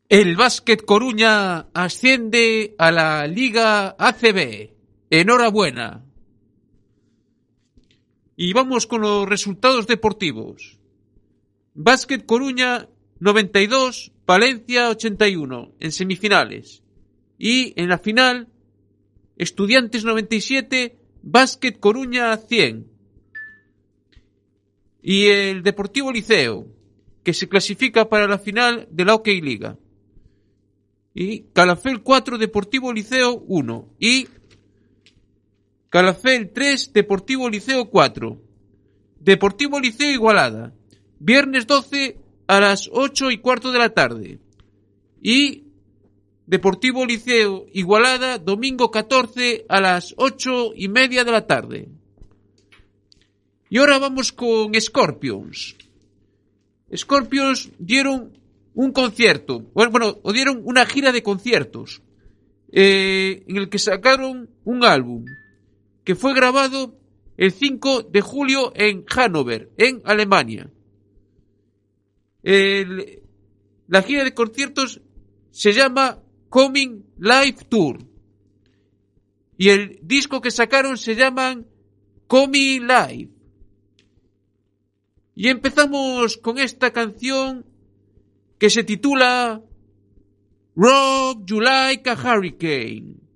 El Básquet Coruña asciende a la Liga ACB. Enhorabuena. Y vamos con los resultados deportivos. Básquet Coruña 92, Palencia 81 en semifinales. Y en la final, Estudiantes 97, Básquet Coruña 100. Y el Deportivo Liceo, que se clasifica para la final de la OK Liga. Y Calafell 4, Deportivo Liceo 1. Y Calafell 3, Deportivo Liceo 4. Deportivo Liceo Igualada. Viernes 12 a las 8:15 de la tarde. Y Deportivo Liceo Igualada, domingo 14 a las 8:30 de la tarde. Y ahora vamos con Scorpions. Scorpions dieron un concierto, o dieron una gira de conciertos, en el que sacaron un álbum que fue grabado el 5 de julio en Hannover, en Alemania. La gira de conciertos se llama Coming Live Tour. Y el disco que sacaron se llama Coming Live. Y empezamos con esta canción que se titula Rock You Like a Hurricane.